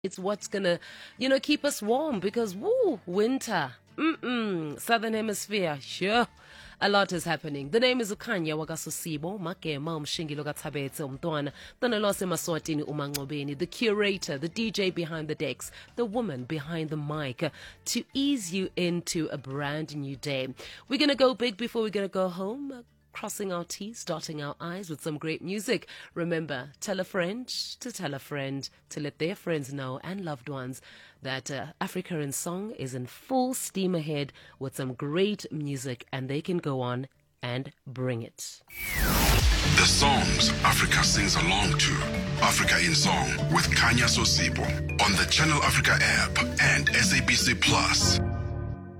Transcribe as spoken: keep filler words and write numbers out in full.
It's what's gonna, you know, keep us warm because, woo, winter. Mm-mm. Southern Hemisphere, sure. A lot is happening. The name is Ukanya Wakasosibo, Makema Umshingilo Katabete Umtwana, Tanalose Maswatini Umangobeni, the curator, the D J behind the decks, the woman behind the mic, uh, to ease you into a brand new day. We're gonna go big before we're gonna go home. Uh, crossing our T's, dotting our I's with some great music. Remember, tell a friend to tell a friend to let their friends know and loved ones that uh, Africa in Song is in full steam ahead with some great music, and they can go on and bring it. The songs Africa sings along to. Africa in Song with Kanya Sosibo on the Channel Africa app and S A B C Plus.